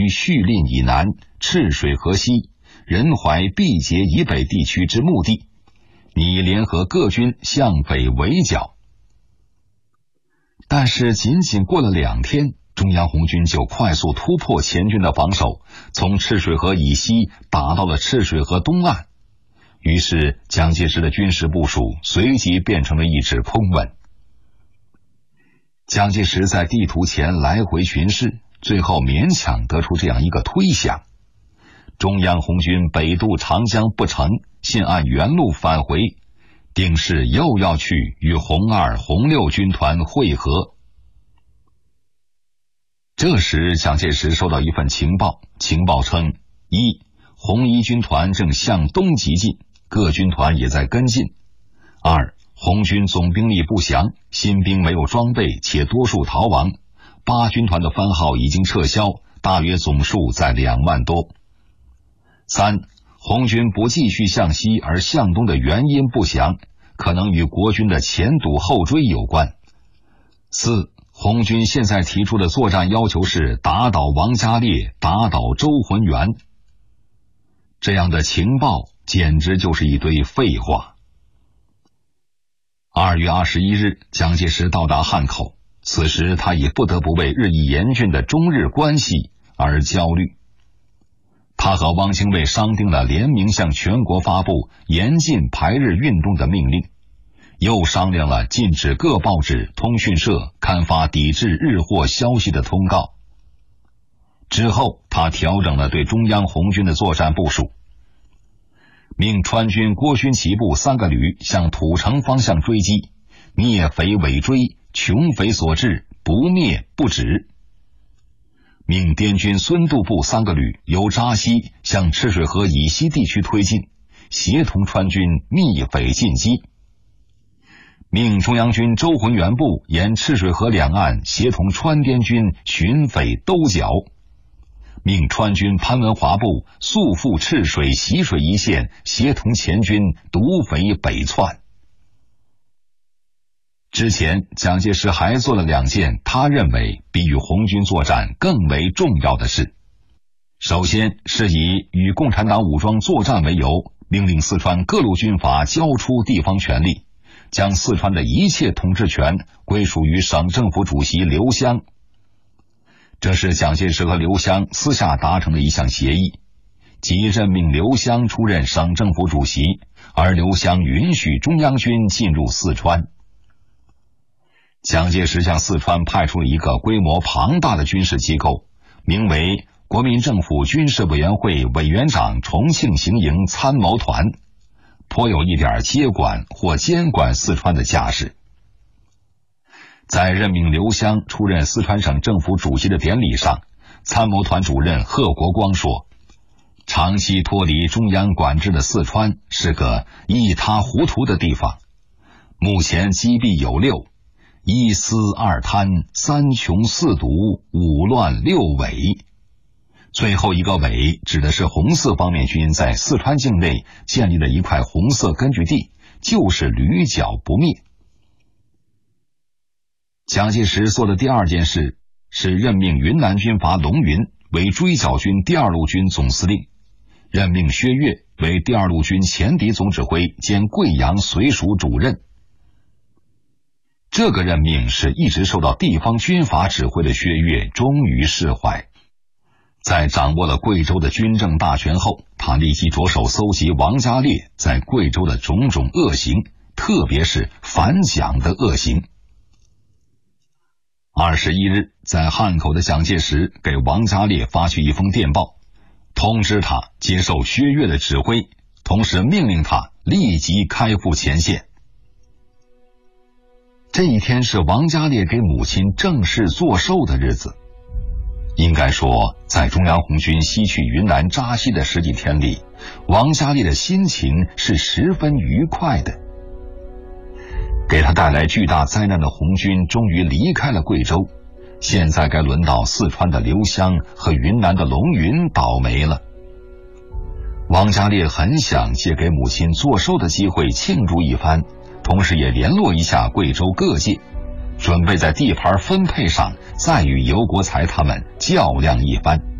于叙令以南、赤水河西、仁怀、毕节以北地区之目的，拟联合各军向北围剿。但是仅仅过了2天，中央红军就快速突破前军的防守，从赤水河以西打到了赤水河东岸。于是蒋介石的军事部署随即变成了一纸空文。蒋介石在地图前来回巡视，最后勉强得出这样一个推想：中央红军北渡长江不成，现按原路返回，定是又要去与红二、红六军团会合。这时蒋介石收到一份情报，情报称：一、红一军团正向东急进，各军团也在跟进；二、红军总兵力不详，新兵没有装备，且多数逃亡。8军团的番号已经撤销，大约总数在2万多。3、红军不继续向西而向东的原因不详，可能与国军的前堵后追有关。4、红军现在提出的作战要求是打倒王家烈，打倒周浑元。这样的情报简直就是一堆废话。2月21日，蒋介石到达汉口，此时他也不得不为日益严峻的中日关系而焦虑。他和汪精卫商定了联名向全国发布严禁排日运动的命令，又商量了禁止各报纸、通讯社刊发抵制日货消息的通告。之后他调整了对中央红军的作战部署，命川军郭勋旗部3个旅向土城方向追击，灭匪尾追，穷匪所至，不灭不止。命滇军孙渡部3个旅由扎西向赤水河以西地区推进，协同川军密匪进击。命中央军周浑元部沿赤水河两岸协同川滇军寻匪兜剿。命川军潘文华部速赴赤水、习水一线，协同前军堵匪北窜。之前蒋介石还做了2件他认为比与红军作战更为重要的事。首先是以与共产党武装作战为由，命令四川各路军阀交出地方权力，将四川的一切统治权归属于省政府主席刘湘。这是蒋介石和刘湘私下达成的一项协议，即任命刘湘出任省政府主席，而刘湘允许中央军进入四川。蒋介石向四川派出了一个规模庞大的军事机构，名为国民政府军事委员会委员长重庆行营参谋团，颇有一点接管或监管四川的架势。在任命刘湘出任四川省政府主席的典礼上，参谋团主任贺国光说，长期脱离中央管制的四川是个一塌糊涂的地方，目前积弊有6：一私二贪，三穷四独，五乱六伪。最后一个伪指的是红四方面军在四川境内建立了一块红色根据地，就是屡剿不灭。蒋介石做的第2件事是任命云南军阀龙云为追剿军第2路军总司令，任命薛岳为第2路军前敌总指挥兼贵阳绥署主任。这个任命使一直受到地方军阀指挥的薛岳终于释怀。在掌握了贵州的军政大权后，他立即着手搜集王家烈在贵州的种种恶行，特别是反蒋的恶行。21日，在汉口的蒋介石给王家烈发去一封电报，通知他接受薛岳的指挥，同时命令他立即开赴前线。这一天是王家烈给母亲正式做寿的日子。应该说，在中央红军西去云南扎西的10几天里，王家烈的心情是十分愉快的。给他带来巨大灾难的红军终于离开了贵州，现在该轮到四川的刘湘和云南的龙云倒霉了。王家烈很想借给母亲做寿的机会庆祝一番，同时也联络一下贵州各界，准备在地盘分配上再与尤国才他们较量一番。